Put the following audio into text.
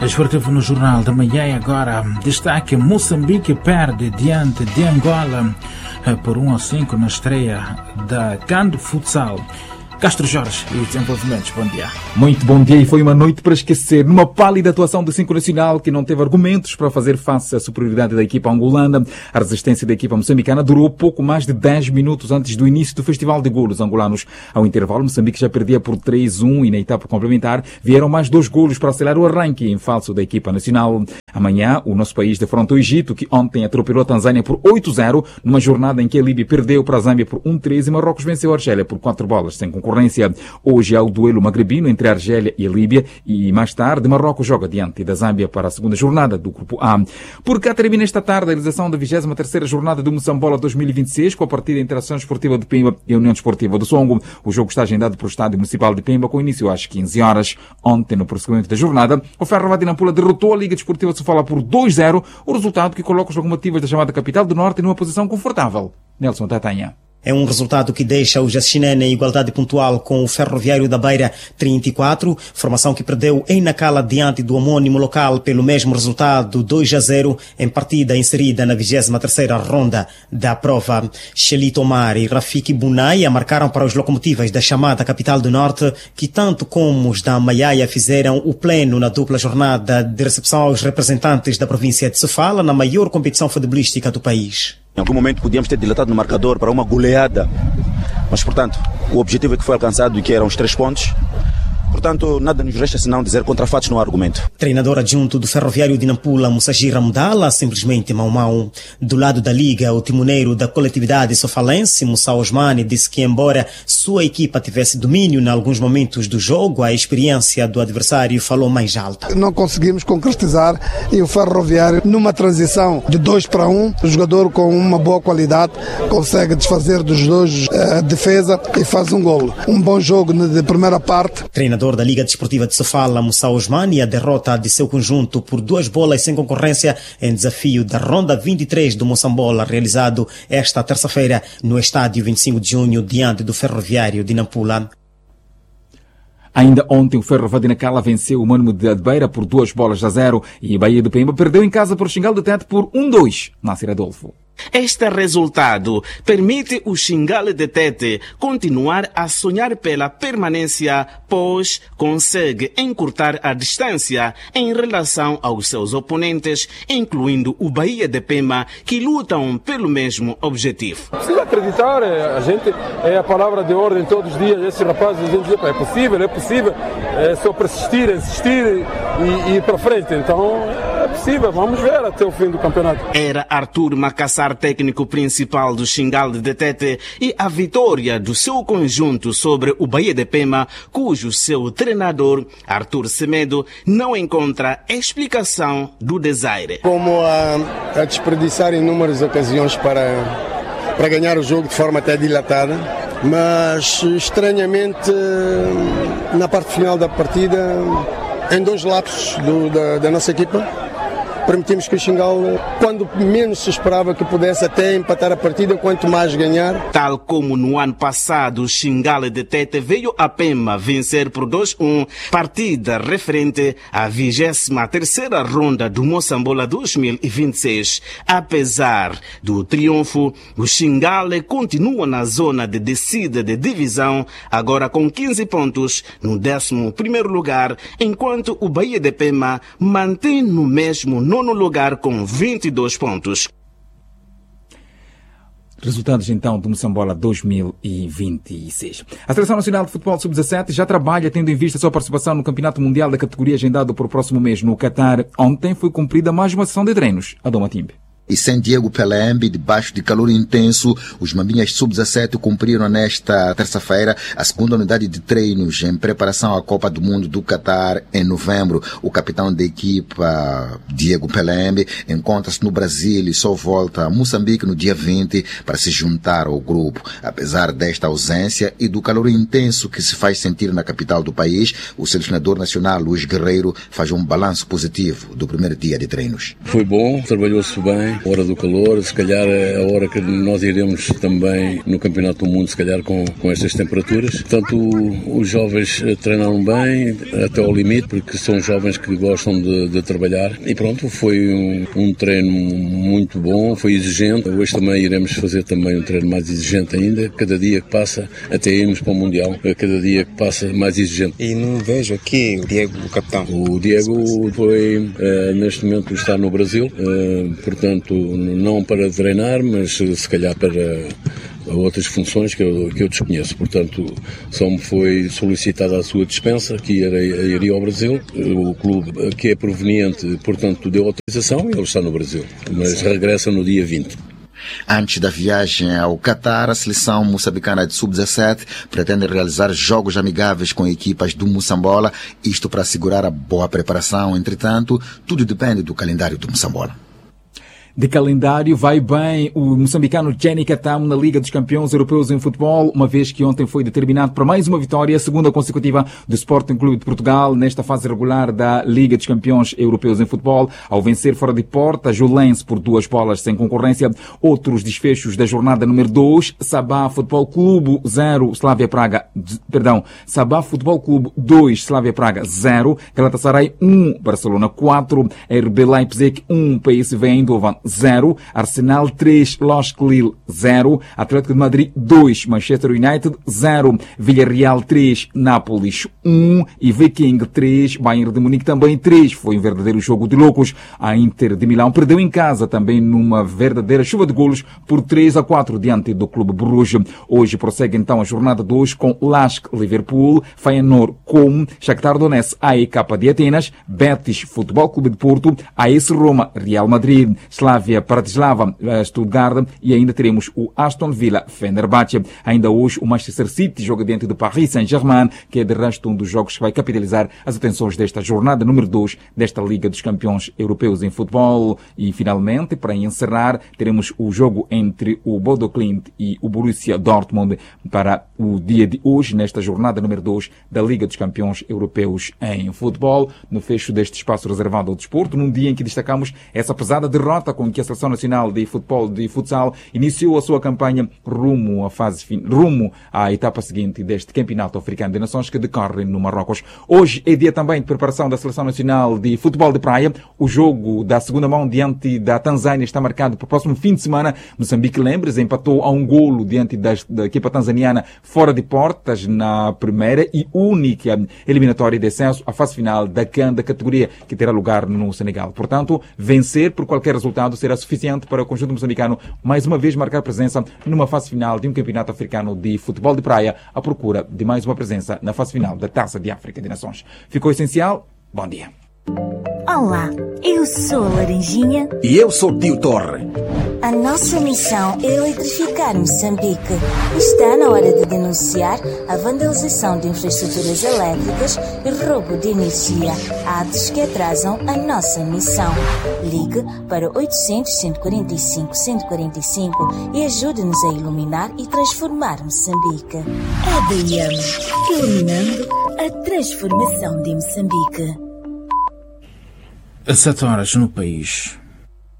Esportivo no Jornal da Manhã agora. Destaque: Moçambique perde diante de Angola por 1-5 na estreia da CAN Futsal. Castro Jorge e desenvolvimentos, bom dia. Muito bom dia, e foi uma noite para esquecer. Numa pálida atuação do 5 Nacional, que não teve argumentos para fazer face à superioridade da equipa angolana, a resistência da equipa moçambicana durou pouco mais de 10 minutos antes do início do festival de golos angolanos. Ao intervalo, Moçambique já perdia por 3-1 e na etapa complementar vieram mais 2 golos para acelerar o arranque em falso da equipa nacional. Amanhã, o nosso país defronta o Egito, que ontem atropelou a Tanzânia por 8-0, numa jornada em que a Líbia perdeu para a Zâmbia por 1-3 e Marrocos venceu a Argélia por 4 bolas sem concorrência. Hoje há o duelo magrebino entre a Argélia e a Líbia e mais tarde Marrocos joga diante da Zâmbia para a segunda jornada do Grupo A. Por cá termina esta tarde a realização da 23ª jornada do Moçambola 2026 com a partida entre a Ação Esportiva de Pemba e a União Desportiva do Songo. O jogo está agendado para o Estádio Municipal de Pemba com início às 15 horas. Ontem, no prosseguimento da jornada, o Ferro de Nampula derrotou a Liga Desportiva de Sofala por 2-0, o resultado que coloca os locomotivas da chamada Capital do Norte numa posição confortável. Nelson Tatanha. É um resultado que deixa o Jacinene em igualdade pontual com o Ferroviário da Beira 34, formação que perdeu em Nacala diante do homónimo local pelo mesmo resultado 2-0 em partida inserida na 23ª ronda da prova. Shelito Omar e Rafiki Bunaia marcaram para os locomotivas da chamada Capital do Norte, que tanto como os da Maiaia fizeram o pleno na dupla jornada de recepção aos representantes da província de Sofala na maior competição futebolística do país. Em algum momento podíamos ter dilatado no marcador para uma goleada, mas, portanto, o objetivo é que foi alcançado e que eram os 3 pontos. Portanto, nada nos resta senão dizer contra fatos no argumento. Treinador adjunto do Ferroviário de Nampula, Musajira Mudala, simplesmente mau-mau. Do lado da Liga, o timoneiro da coletividade sofalense, Moussa Osmani, disse que embora sua equipa tivesse domínio em alguns momentos do jogo, a experiência do adversário falou mais alto. Não conseguimos concretizar e o Ferroviário, numa transição de 2-1, o jogador com uma boa qualidade consegue desfazer dos dois defesa e faz um golo. Um bom jogo de primeira parte. Treinador da Liga Desportiva de Sofala, Moussa Osmani, a derrota de seu conjunto por 2 bolas sem concorrência em desafio da ronda 23 do Moçambola, realizado esta terça-feira no estádio 25 de junho, diante do Ferroviário de Nampula. Ainda ontem o Ferro de Nacala venceu o Mânimo de Beira por 2-0 e Bahia de Pemba perdeu em casa por Xingal de Tete por 1-2, Nasser Adolfo. Este resultado permite o Xingal de Tete continuar a sonhar pela permanência, pois consegue encurtar a distância em relação aos seus oponentes, incluindo o Bahia de Pemba, que lutam pelo mesmo objetivo. Precisa acreditar, a gente é a palavra de ordem todos os dias. Esses rapazes dizem que é possível, é só persistir, insistir e ir para frente. Então é possível, vamos ver até o fim do campeonato. Era Arthur Macassar, técnico principal do Xingal de Tete, e a vitória do seu conjunto sobre o Bahia de Pemba, cujo seu treinador, Arthur Semedo, não encontra explicação do desaire. Como a desperdiçar inúmeras ocasiões para ganhar o jogo de forma até dilatada, mas estranhamente na parte final da partida, em 2 lapsos da nossa equipa, permitimos que o Xingal, quando menos se esperava que pudesse até empatar a partida, quanto mais ganhar. Tal como no ano passado, o Xingal de Tete veio a Pemba vencer por 2-1, partida referente à 23ª ronda do Moçambola 2026. Apesar do triunfo, o Xingal continua na zona de descida de divisão, agora com 15 pontos no 11º lugar, enquanto o Bahia de Pemba mantém no mesmo 9º lugar com 22 pontos. Resultados então do Moçambola 2026. A Seleção Nacional de Futebol Sub-17 já trabalha tendo em vista a sua participação no Campeonato Mundial da categoria agendado para o próximo mês no Catar. Ontem foi cumprida mais uma sessão de treinos. Adão Matimbe. E sem Diego Pelembe, debaixo de calor intenso, os Mambinhas Sub-17 cumpriram nesta terça-feira a segunda unidade de treinos em preparação à Copa do Mundo do Catar em novembro. O capitão da equipa, Diego Pelembe, encontra-se no Brasil e só volta a Moçambique no dia 20 para se juntar ao grupo. Apesar desta ausência e do calor intenso que se faz sentir na capital do país, o selecionador nacional Luís Guerreiro faz um balanço positivo do primeiro dia de treinos. Foi bom, trabalhou-se bem. hora do calor, se calhar é a hora que nós iremos também no Campeonato do Mundo, se calhar com estas temperaturas. Portanto, os jovens treinaram bem, até ao limite, porque são jovens que gostam de trabalhar. E pronto, foi um treino muito bom, foi exigente. Hoje também iremos fazer também um treino mais exigente ainda. Cada dia que passa, até irmos para o Mundial, cada dia que passa mais exigente. E não vejo aqui o Diego, o capitão. O Diego foi, neste momento, está no Brasil, portanto, não para treinar, mas se calhar para outras funções que eu desconheço. Portanto, só me foi solicitada a sua dispensa, que iria ao Brasil. O clube que é proveniente, portanto, deu autorização e ele está no Brasil, mas regressa no dia 20. Antes da viagem ao Catar, a seleção moçambicana de sub-17 pretende realizar jogos amigáveis com equipas do Moçambola, isto para assegurar a boa preparação. Entretanto, tudo depende do calendário do Moçambola. De calendário, vai bem o moçambicano Jenny Katam na Liga dos Campeões Europeus em Futebol, uma vez que ontem foi determinado para mais uma vitória, a segunda consecutiva do Sporting Clube de Portugal, nesta fase regular da Liga dos Campeões Europeus em Futebol, ao vencer fora de porta Julense por 2 bolas sem concorrência. Outros desfechos da jornada número 2, Sabah Futebol Clube 0, Sabah Futebol Clube 2, Slavia Praga 0, Galatasaray 1, Barcelona 4, RB Leipzig 1, PSV Eindhoven 0, Arsenal 3, Losk Lille 0, Atlético de Madrid 2, Manchester United 0, Villarreal 3, Nápoles 1 e Viking 3, Bayern de Munique também 3. Foi um verdadeiro jogo de loucos. A Inter de Milão perdeu em casa também numa verdadeira chuva de golos por 3-4 diante do Clube Bruges. Hoje prossegue então a jornada 2 com Lask Liverpool, Feyenoord com Shakhtar Donetsk, AEK de Atenas, Betis Futebol Clube de Porto, AS Roma, Real Madrid, Slavia Bratislava, Stuttgart e ainda teremos o Aston Villa Fenerbahçe. Ainda hoje o Manchester City joga diante do Paris Saint-Germain, que é de resto um dos jogos que vai capitalizar as atenções desta jornada número 2 desta Liga dos Campeões Europeus em Futebol. E finalmente, para encerrar, teremos o jogo entre o Bodo Glimt e o Borussia Dortmund para o dia de hoje, nesta jornada número 2 da Liga dos Campeões Europeus em Futebol, no fecho deste espaço reservado ao desporto, num dia em que destacamos essa pesada derrota com que a Seleção Nacional de Futebol de Futsal iniciou a sua campanha rumo à etapa seguinte deste Campeonato Africano de Nações que decorre no Marrocos. Hoje é dia também de preparação da Seleção Nacional de Futebol de Praia. O jogo da segunda mão diante da Tanzânia está marcado para o próximo fim de semana. Moçambique, lembres, empatou a um golo diante da equipa tanzaniana fora de portas na primeira e única eliminatória de acesso à fase final da CAN da categoria que terá lugar no Senegal. Portanto, vencer por qualquer resultado será suficiente para o conjunto moçambicano mais uma vez marcar presença numa fase final de um campeonato africano de futebol de praia à procura de mais uma presença na fase final da Taça de África de Nações. Ficou essencial? Bom dia. Olá, eu sou a Laranjinha. E eu sou o Tio Torre. A nossa missão é eletrificar Moçambique. Está na hora de denunciar a vandalização de infraestruturas elétricas e roubo de energia, atos que atrasam a nossa missão. Ligue para 800-145-145 e ajude-nos a iluminar e transformar Moçambique. EDM, iluminando a transformação de Moçambique. 7 horas no país.